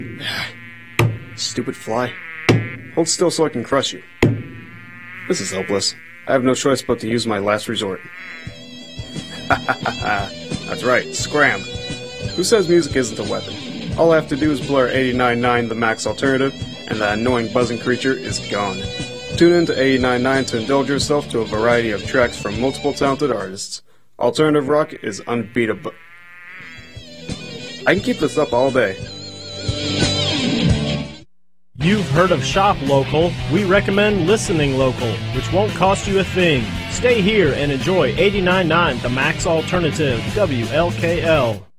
Stupid fly. Hold still so I can crush you. This is hopeless. I have no choice but to use my last resort. That's right, scram. Who says music isn't a weapon? All I have to do is blur 89.9 the max alternative, and that annoying buzzing creature is gone. Tune in to 89.9 to indulge yourself to a variety of tracks from multiple talented artists. Alternative rock is unbeatable. I can keep this up all day. You've heard of Shop Local. We recommend listening local, which won't cost you a thing. Stay here and enjoy 89.9 The Max Alternative, WLKL.